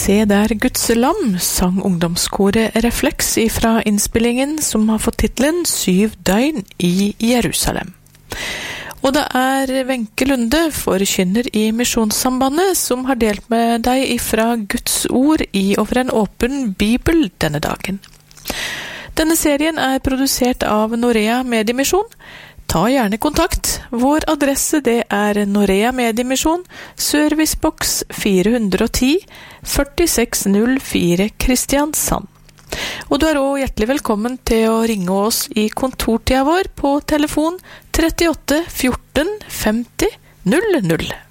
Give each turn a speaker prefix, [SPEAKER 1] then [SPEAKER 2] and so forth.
[SPEAKER 1] Se der Guds lam, sang ungdomskoret Refleks ifra innspillingen som har fått titlen 7 døgn i Jerusalem. Og det Wenche Lunde, forkynner i Misjonssambandet, som har delt med deg ifra Guds ord i over en åpen bibel denne dagen. Denne serien produsert av Norea Mediemisjon. Ta gjerne kontakt. Vår adresse det Norea Mediemisjon, Servicebox 410 4604 Kristiansand. Og du også hjertelig velkommen til å ringe oss i kontortida vår på telefon 38 14 50 00.